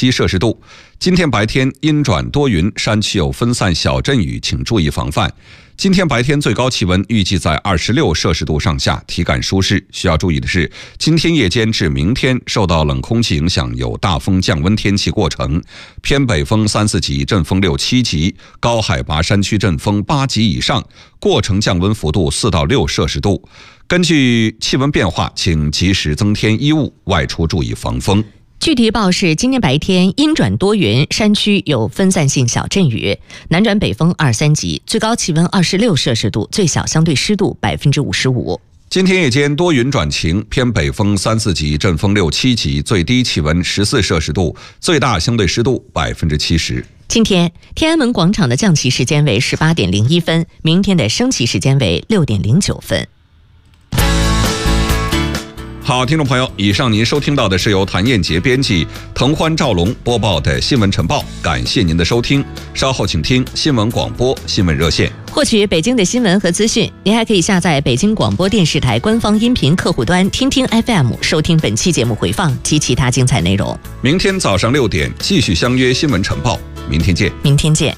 7摄氏度。今天白天阴转多云，山区有分散小阵雨，请注意防范。今天白天最高气温预计在26摄氏度上下，体感舒适。需要注意的是，今天夜间至明天受到冷空气影响，有大风降温天气过程，偏北风3、4级，阵风6、7级，高海拔山区阵风8级以上，过程降温幅度4到6摄氏度。根据气温变化，请及时增添衣物，外出注意防风。 具体预报是：今天白天阴转多云，山区有分散性小阵雨，南转北风2、3级，最高气温26摄氏度，最小相对湿度55%。 今天夜间多云转晴，偏北风3、4级，阵风6、7级，最低气温14摄氏度，最大相对湿度70%。 今天天安门广场的降旗时间为18点01分，明天的升旗时间为6点09分。 好，听众朋友，以上您收听到的是由谭燕杰编辑、滕欢、赵龙播报的新闻晨报，感谢您的收听。稍后请听新闻广播新闻热线。 获取北京的新闻和资讯，您还可以下载北京广播电视台官方音频客户端听听 FM， 收听本期节目回放及其他精彩内容。 明天早上6点继续相约新闻晨报，明天见。 明天见。